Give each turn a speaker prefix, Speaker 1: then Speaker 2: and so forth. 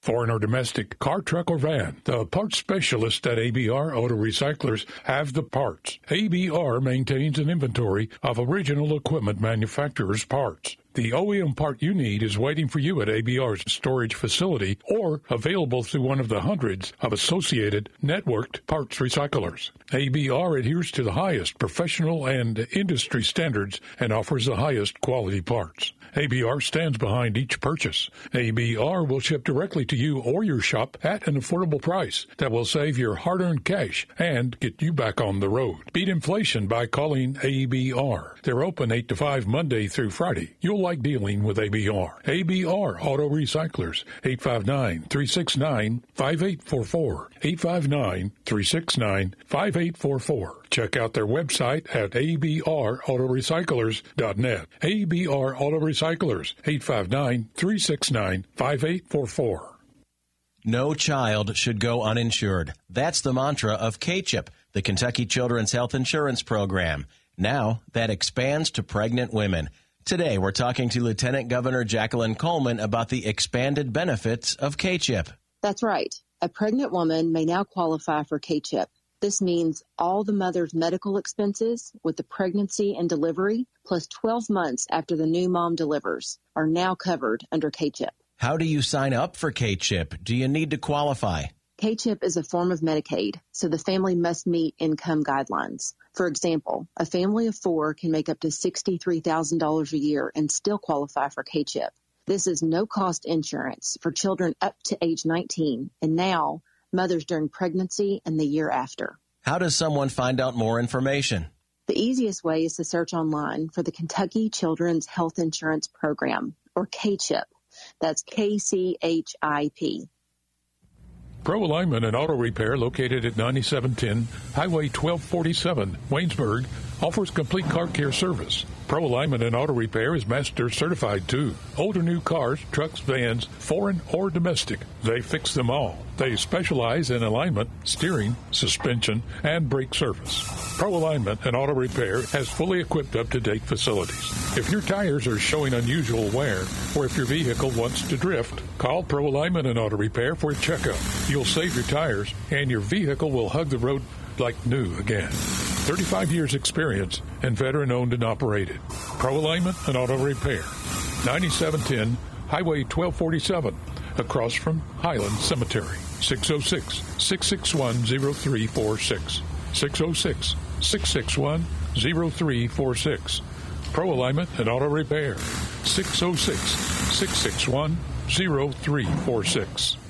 Speaker 1: Foreign or domestic, car, truck, or van, the parts specialists at ABR Auto Recyclers have the parts. ABR maintains an inventory of original equipment manufacturers' parts. The OEM part you need is waiting for you at ABR's storage facility or available through one of the hundreds of associated networked parts recyclers. ABR adheres to the highest professional and industry standards and offers the highest quality parts. ABR stands behind each purchase. ABR will ship directly to you or your shop at an affordable price that will save your hard-earned cash and get you back on the road. Beat inflation by calling ABR. They're open 8 to 5 Monday through Friday. You'll like dealing with ABR. ABR Auto Recyclers, 859-369-5844. 859-369-5844. Check out their website at abrautorecyclers.net. ABR Auto Recyclers, 859-369-5844.
Speaker 2: No child should go uninsured. That's the mantra of KCHIP, the Kentucky Children's Health Insurance Program. Now that expands to pregnant women. Today, we're talking to Lieutenant Governor Jacqueline Coleman about the expanded benefits of KCHIP.
Speaker 3: That's right. A pregnant woman may now qualify for KCHIP. This means all the mother's medical expenses with the pregnancy and delivery, plus 12 months after the new mom delivers, are now covered under KCHIP.
Speaker 2: How do you sign up for KCHIP? Do you need to qualify?
Speaker 3: KCHIP is a form of Medicaid, so the family must meet income guidelines. For example, a family of 4 can make up to $63,000 a year and still qualify for KCHIP. This is no-cost insurance for children up to age 19, and now mothers during pregnancy and the year after.
Speaker 2: How does someone find out more information?
Speaker 3: The easiest way is to search online for the Kentucky Children's Health Insurance Program, or KCHIP. That's KCHIP.
Speaker 1: Pro Alignment and Auto Repair, located at 9710 Highway 1247, Waynesburg, offers complete car care service. Pro Alignment and Auto Repair is master certified too. Old or new cars, trucks, vans, foreign or domestic, they fix them all. They specialize in alignment, steering, suspension, and brake service. Pro Alignment and Auto Repair has fully equipped up-to-date facilities. If your tires are showing unusual wear, or if your vehicle wants to drift, call Pro Alignment and Auto Repair for a checkup. You'll save your tires, and your vehicle will hug the road like new again. 35 years experience and veteran-owned and operated. Pro Alignment and Auto Repair. 9710 Highway 1247, across from Highland Cemetery. 606-661-0346. 606-661-0346. Pro Alignment and Auto Repair. 606-661-0346.